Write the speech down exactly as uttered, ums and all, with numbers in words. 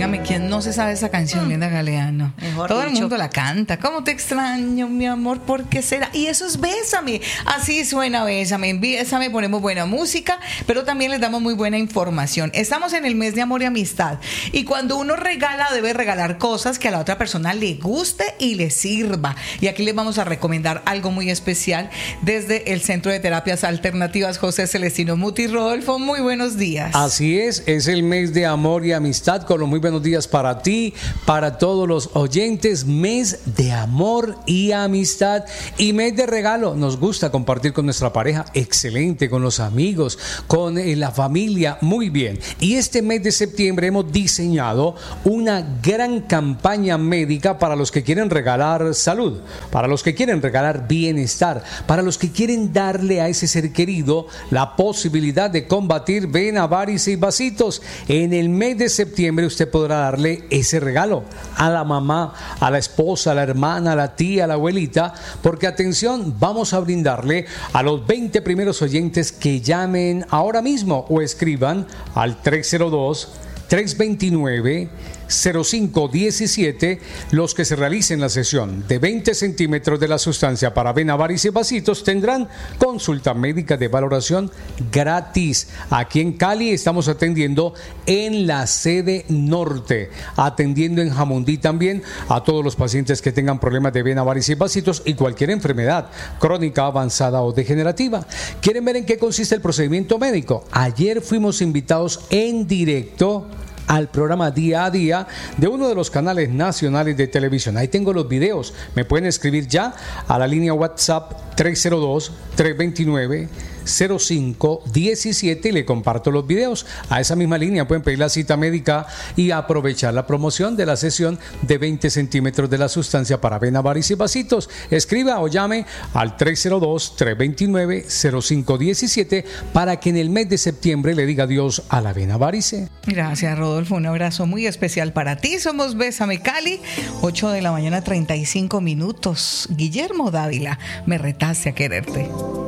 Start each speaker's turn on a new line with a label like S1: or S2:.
S1: Bésame, ¿quién no se sabe esa canción, Linda Galeano?
S2: Mejor
S1: Todo
S2: dicho.
S1: el mundo la canta. ¿Cómo te extraño, mi amor? ¿Por qué será? Y eso es Bésame. Así suena Bésame. En Bésame ponemos buena música, pero también les damos muy buena información. Estamos en el mes de amor y amistad. Y cuando uno regala, debe regalar cosas que a la otra persona le guste y le sirva. Y aquí les vamos a recomendar algo muy especial desde el Centro de Terapias Alternativas José Celestino Muti. Rodolfo, muy buenos días.
S3: Así es, es el mes de amor y amistad, con los muy buenos días para ti, para todos los oyentes, mes de amor y amistad y mes de regalo. Nos gusta compartir con nuestra pareja, excelente, con los amigos, con eh, la familia, muy bien. Y este mes de septiembre hemos diseñado una gran campaña médica para los que quieren regalar salud, para los que quieren regalar bienestar, para los que quieren darle a ese ser querido la posibilidad de combatir vena, varices y vasitos. En el mes de septiembre usted podrá darle ese regalo a la mamá, a la esposa, a la hermana, a la tía, a la abuelita, porque atención, vamos a brindarle a los veinte primeros oyentes que llamen ahora mismo o escriban al tres cero dos, tres dos nueve, cero cinco uno siete, los que se realicen la sesión de veinte centímetros de la sustancia para vena, varices y vasitos tendrán consulta médica de valoración gratis. Aquí en Cali estamos atendiendo en la sede norte, atendiendo en Jamundí también a todos los pacientes que tengan problemas de vena, varices y vasitos y cualquier enfermedad crónica, avanzada o degenerativa. ¿Quieren ver en qué consiste el procedimiento médico? Ayer fuimos invitados en directo al programa Día a Día de uno de los canales nacionales de televisión. Ahí tengo los videos. Me pueden escribir ya a la línea WhatsApp tres cero dos, tres dos nueve, cero cinco uno siete y le comparto los videos. A esa misma línea pueden pedir la cita médica y aprovechar la promoción de la sesión de veinte centímetros de la sustancia para vena, varices y vasitos. Escriba o llame al tres cero dos, tres dos nueve, cero cinco uno siete para que en el mes de septiembre le diga adiós a la vena varice.
S1: Gracias, Rodolfo. Un abrazo muy especial para ti. Somos Bésame Cali, ocho de la mañana, treinta y cinco minutos. Guillermo Dávila, me retaste a quererte.